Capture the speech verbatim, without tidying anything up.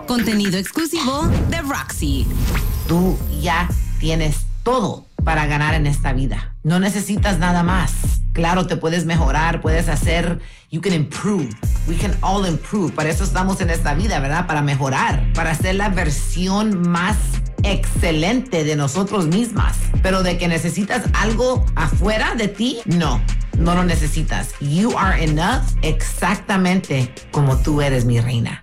Contenido exclusivo de Roxy. Tú ya tienes todo para ganar en esta vida. No necesitas nada más. Claro, te puedes mejorar, puedes hacer, you can improve. We can all improve. Para eso estamos en esta vida, ¿verdad? Para mejorar, para ser la versión más excelente de nosotros mismas. Pero de que necesitas algo afuera de ti, no, no lo necesitas. You are enough exactamente como tú eres, mi reina.